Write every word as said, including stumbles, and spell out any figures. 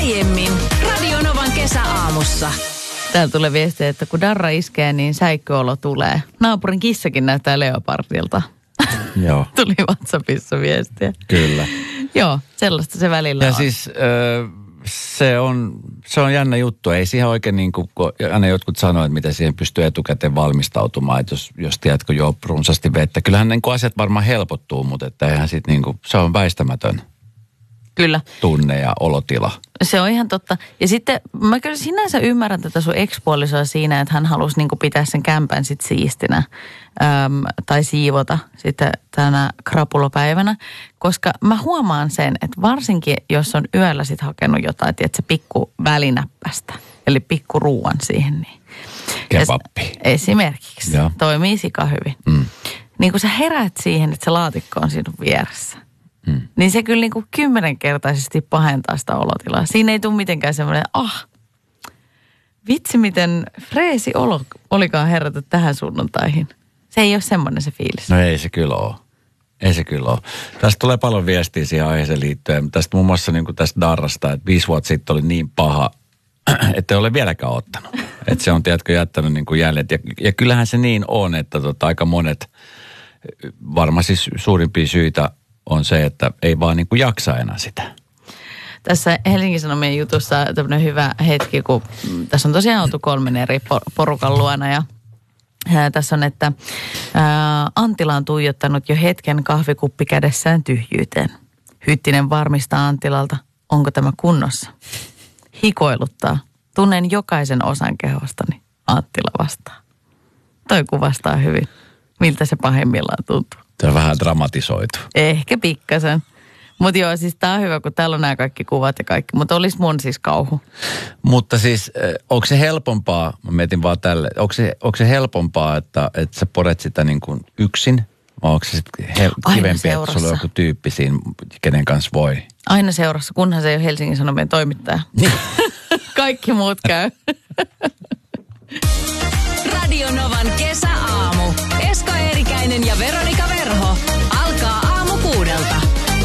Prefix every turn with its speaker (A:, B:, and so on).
A: Aiemmin Radionovan kesäaamussa.
B: Täällä tulee viestiä, että kun darra iskee, niin säikköolo tulee. Naapurin kissakin näyttää leopardilta.
C: Joo.
B: Tuli WhatsAppissa viestiä.
C: Kyllä.
B: Joo, sellaista se välillä
C: ja
B: on.
C: Ja siis äh, se, on, se on jännä juttu. Ei siihen oikein niin kuin, aina jotkut sanoo, että miten siihen pystyy etukäteen valmistautumaan, että jos, jos tiedätkö juo runsaasti vettä. Kyllähän niin kuin asiat varmaan helpottuu, mutta että eihän sit niin kuin, se on väistämätön.
B: Kyllä.
C: Tunne ja olotila.
B: Se on ihan totta. Ja sitten mä kyllä sinänsä ymmärrän tätä sun ekspuolisoa siinä, että hän halusi niinku pitää sen kämpän sit siistinä äm, tai siivota sitten tänä krapulopäivänä. Koska mä huomaan sen, että varsinkin jos on yöllä sit hakenut jotain, että se pikku välinäppästä, eli pikku ruuan siihen. Niin.
C: Kebappi.
B: Esimerkiksi.
C: Ja.
B: Toimii sika hyvin.
C: Mm.
B: Niin kun sä heräät siihen, että se laatikko on sinun vieressä. Hmm. Niin se kyllä niin kuin kymmenenkertaisesti pahentaa sitä olotilaa. Siinä ei tule mitenkään semmoinen, ah, vitsi miten freesi olo olikaan herätä tähän sunnuntaihin. Se ei ole semmoinen se fiilis.
C: No ei se kyllä ole. Ei se kyllä ole. Tästä tulee paljon viestiä siihen aiheeseen liittyen. Tästä muun muassa niin kuin tästä darrasta, että viisi vuotta sitten oli niin paha, että ei ole vieläkään ottanut. Että se on, tiedätkö, jättänyt niin kuin jäljet. Ja, ja kyllähän se niin on, että tota, aika monet, varmaan siis suurimpia syitä on se, että ei vaan niin kuin jaksa enää sitä.
B: Tässä Helsingin Sanomien jutussa tämmöinen hyvä hetki, kun tässä on tosiaan oltu kolmen eri porukan luona ja ää, tässä on, että ää, Antila on tuijottanut jo hetken kahvikuppi kädessään tyhjyyteen. Hyttinen varmistaa Antilalta, onko tämä kunnossa. Hikoiluttaa. Tunnen jokaisen osan kehostani. Anttila vastaa. Toi kuvastaa hyvin, miltä se pahimmillaan tuntuu.
C: Se on vähän dramatisoitu.
B: Ehkä pikkasen. Mutta joo, siis tää on hyvä, kun täällä on nämä kaikki kuvat ja kaikki. Mutta olisi mun siis kauhu.
C: Mutta siis, onko se helpompaa, mä mietin vaan tälle, onko se, onko se helpompaa, että, että sä podet sitä niin kuin yksin? Vai onko se sitten he, kivempi, että sulla on joku tyyppi siinä, kenen kanssa voi?
B: Aina seurassa, kunhan se ei ole Helsingin Sanomien toimittaja. Kaikki muut käy.